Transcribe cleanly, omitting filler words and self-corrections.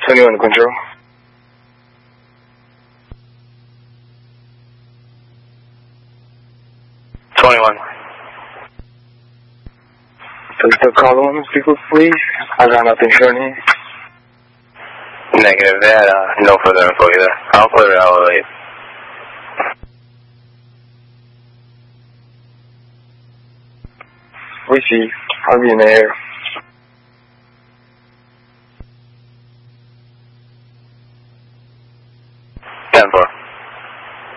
21 to control. 21. Please don't call on those people, please. I got nothing showing here. Negative. They had no further info either. I'll clear it out late. Receive. I'll be in the air.